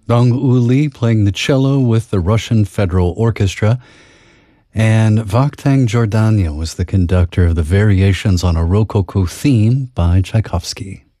Dong Uli playing the cello with the Russian Federal Orchestra. And Vakhtang Jordanyan was the conductor of the Variations on a Rococo Theme by Tchaikovsky.